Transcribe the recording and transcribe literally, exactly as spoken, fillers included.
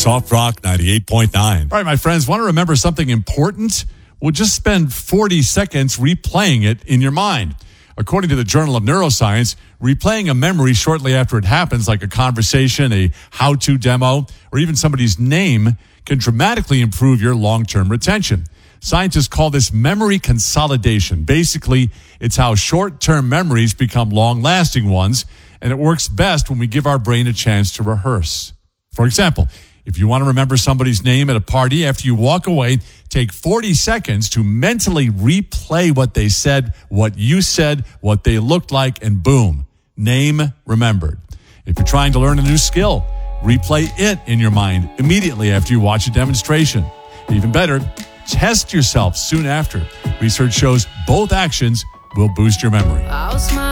Soft Rock ninety-eight point nine. All right, my friends, want to remember something important? Well, just spend forty seconds replaying it in your mind. According to the Journal of Neuroscience, replaying a memory shortly after it happens, like a conversation, a how-to demo, or even somebody's name, can dramatically improve your long-term retention. Scientists call this memory consolidation. Basically, it's how short-term memories become long-lasting ones, and it works best when we give our brain a chance to rehearse. For example, if you want to remember somebody's name at a party, after you walk away, take forty seconds to mentally replay what they said, what you said, what they looked like, and boom, name remembered. If you're trying to learn a new skill, replay it in your mind immediately after you watch a demonstration. Even better, test yourself soon after. Research shows both actions will boost your memory.